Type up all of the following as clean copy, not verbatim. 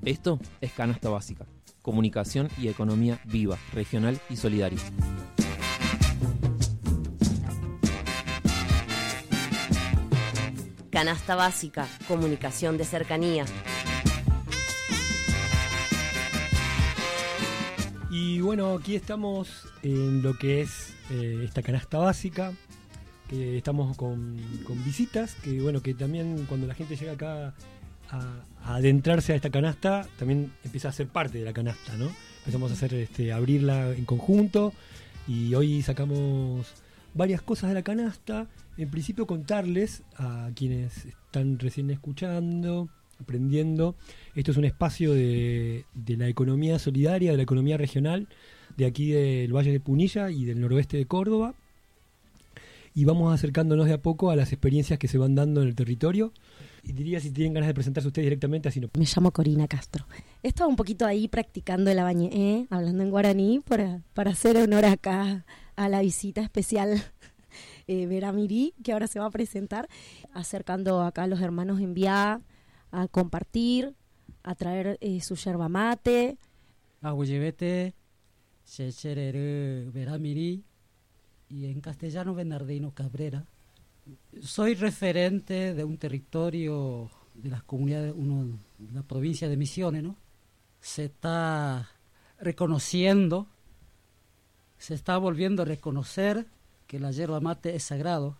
Esto es Canasta Básica, comunicación y economía viva, regional y solidaria. Canasta Básica, comunicación de cercanía. Y bueno, aquí estamos en lo que es esta canasta básica, que estamos con visitas, que bueno, que también cuando la gente llega acá a adentrarse a esta canasta, también empieza a ser parte de la canasta, ¿no? Empezamos a hacer abrirla en conjunto y hoy sacamos varias cosas de la canasta. En principio contarles a quienes están recién escuchando, aprendiendo. Esto es un espacio de la economía solidaria, de la economía regional, de aquí del Valle de Punilla y del noroeste de Córdoba. Y vamos acercándonos de a poco a las experiencias que se van dando en el territorio. Y diría, si tienen ganas de presentarse ustedes directamente, así no. Me llamo Corina Castro. He estado un poquito ahí practicando el abañé, hablando en guaraní, para hacer honor acá a la visita especial Veramirí, que ahora se va a presentar, acercando acá a los hermanos en Viá, a compartir, a traer su yerba mate. Agüeyebete, Checherere, Veramirí, y en castellano Bernardino Cabrera. Soy referente de un territorio de las comunidades, de la provincia de Misiones, ¿no? Se está reconociendo, se está volviendo a reconocer que la yerba mate es sagrado.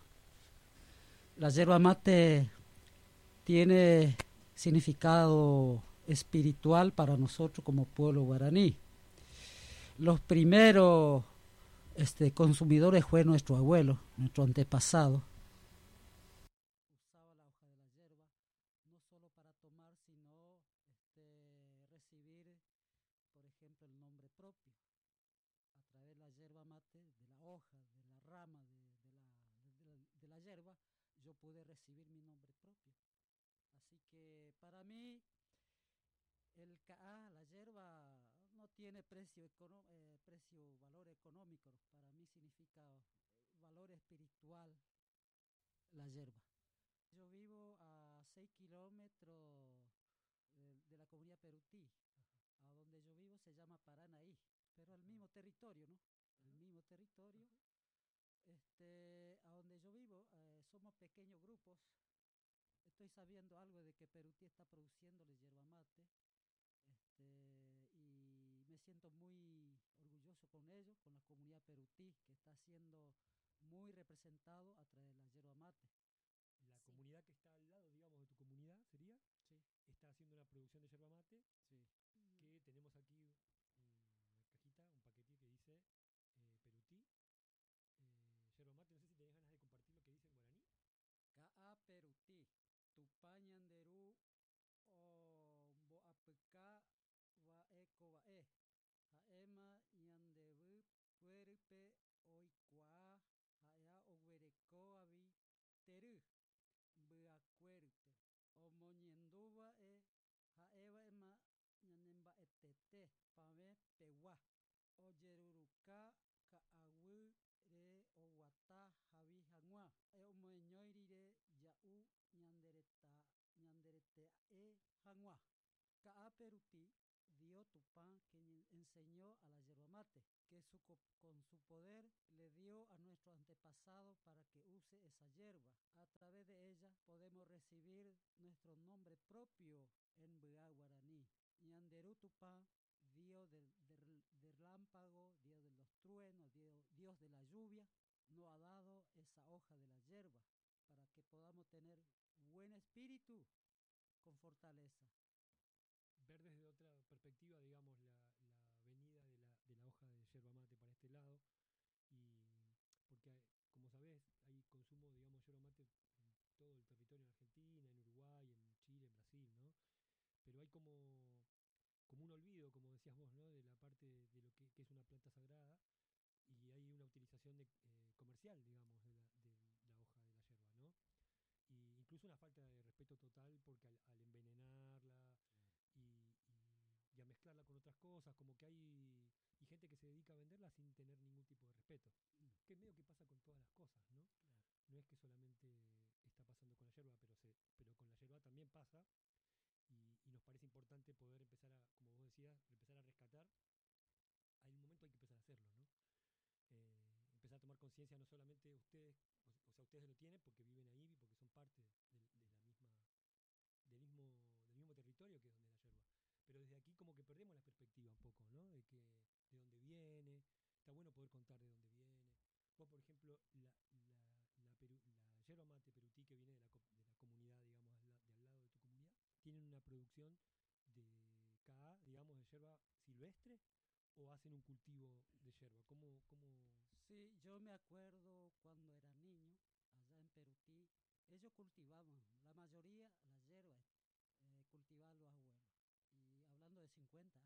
La yerba mate tiene significado espiritual para nosotros como pueblo guaraní. Los primeros consumidores fue nuestro abuelo, nuestro antepasado. Usaba la hoja de la yerba no solo para tomar, sino recibir, por ejemplo, el nombre propio. A través de la yerba mate, de la hoja, de la rama, de la yerba, yo pude recibir mi nombre propio. Así que para mí, la yerba no tiene valor económico. Para mí significa valor espiritual la yerba. Yo vivo a 6 kilómetros de la comunidad Perutí. A donde yo vivo se llama Paranaí, pero al mismo territorio, ¿no? El mismo territorio. A donde yo vivo somos pequeños grupos. Estoy sabiendo algo de que Perutí está produciéndole yerba mate. Y me siento muy orgulloso con ellos, con la comunidad Perutí, que está siendo muy representado a través de la yerba mate. La comunidad que está al lado, digamos, de tu comunidad, ¿sería? Sí. Está haciendo una producción de yerba mate. Sí. Que tenemos aquí una cajita, un paquetito que dice Perutí, yerba mate. No sé si tenés ganas de compartir lo que dice en guaraní. Ka'a Perutí, Tupañanderú o Boapka va eko va Jaema ñandevu puerpe oikua Jaya oguereko avi teru Buacuerpe Omoñenduba Jaeva ema ñanemba etete Pame pewa Oyeruruka Kaawu re Owata Javi Jangua Omoñoirire Yau ñanderete Jangua. Ka'a Perutí dio Tupán que enseñó a la yerba mate, que con su poder le dio a nuestro antepasado para que use esa yerba. A través de ella podemos recibir nuestro nombre propio en Buá guaraní. Ñanderú Tupán, Dios del relámpago, Dios de los truenos, Dios de la lluvia, nos ha dado esa hoja de la yerba para que podamos tener buen espíritu con fortaleza. Ver desde otra perspectiva, digamos, la venida de la hoja de yerba mate para este lado, y porque, como sabés, hay consumo, digamos, yerba mate en todo el territorio en Argentina, en Uruguay, en Chile, en Brasil, ¿no? Pero hay como un olvido, como decías vos, ¿no? De la parte de lo que es una planta sagrada, y hay una utilización comercial, digamos, de la hoja de la yerba, ¿no? Y incluso una falta de respeto total, porque al envenenarla y a mezclarla con otras cosas, como que hay gente que se dedica a venderla sin tener ningún tipo de respeto, que es medio que pasa con todas las cosas, ¿no? No es que solamente está pasando con la yerba, pero con la yerba también pasa, y nos parece importante poder empezar empezar a rescatar, hay un momento hay que empezar a hacerlo, ¿no? Empezar a tomar conciencia no solamente ustedes, o sea, ustedes lo tienen porque viven ahí, porque son parte de la misma, del mismo territorio que es donde es la yerba. Pero desde aquí como que perdemos la perspectiva un poco, ¿no? De dónde viene, está bueno poder contar de dónde viene. Vos, por ejemplo, la yerba mate perutí que viene de la comunidad, digamos, de al lado de tu comunidad, ¿tienen una producción de KA, digamos, de yerba silvestre o hacen un cultivo de yerba? ¿Cómo? Sí, yo me acuerdo cuando era niño, allá en Perutí, ellos cultivaban, la mayoría, la hierba, cultivaban los abuelos. Y hablando de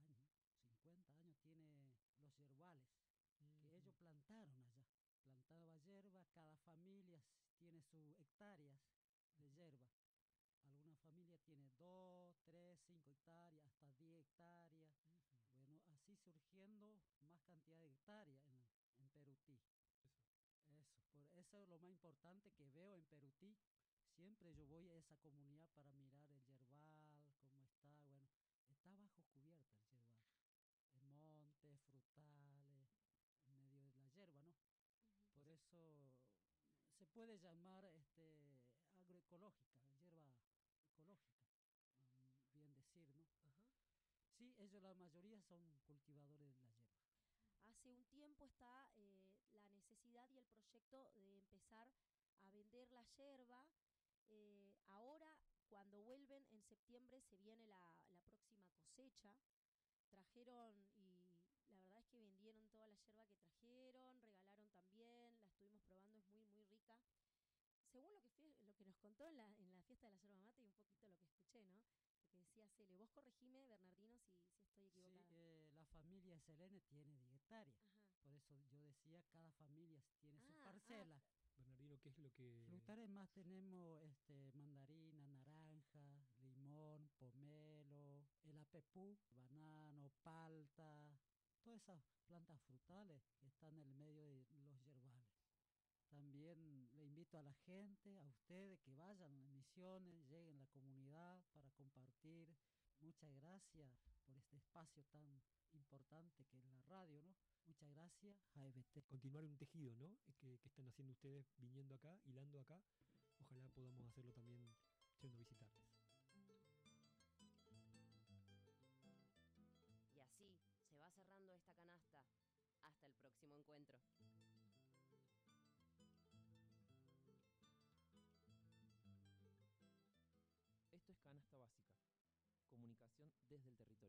50 años tiene los yerbales que ellos plantaron allá. Plantaba hierba, cada familia tiene sus hectáreas de hierba. Alguna familia tiene 2, 3, 5 hectáreas, hasta 10 hectáreas. Bueno, así surgiendo más cantidad de hectáreas en Perutí. Por eso es lo más importante que veo en Perutí. Siempre yo voy a esa comunidad para mirar el yerbal, cómo está. Bueno, está bajo cubierta el yerbal. En montes, frutales, en medio de la yerba, ¿no? Por eso se puede llamar agroecológica, hierba ecológica, bien decir, ¿no? Ajá. Sí, ellos la mayoría son cultivadores de la hierba. Hace un tiempo está la necesidad y el proyecto de empezar a vender la yerba. Ahora, cuando vuelven en septiembre, se viene la próxima cosecha. Trajeron y la verdad es que vendieron toda la yerba que trajeron, regalaron también, la estuvimos probando, es muy, muy rica. Según lo que nos contó en la fiesta de la yerba mate y un poquito lo que escuché, ¿no? Lo que decía Cele. Vos corregime, Bernardino, si estoy equivocada. Sí, la familia Selene tiene 10 hectáreas. Ajá. Por eso yo decía, cada familia tiene su parcela. Bernardino, ¿qué es lo que...? Frutales más tenemos mandarina, naranja, limón, pomelo, el apepú, banano, palta, todas esas plantas frutales que están en el medio de los yerbales. También le invito a la gente, a ustedes, que vayan a Misiones, lleguen a la comunidad para compartir. Muchas gracias por este espacio tan importante que es la radio, ¿no? Muchas gracias a EBT. Continuar un tejido, ¿no? Que están haciendo ustedes viniendo acá, hilando acá. Ojalá podamos hacerlo también yendo a visitarles. Y así se va cerrando esta canasta. Hasta el próximo encuentro. Esto es Canasta Básica. Comunicación desde el territorio.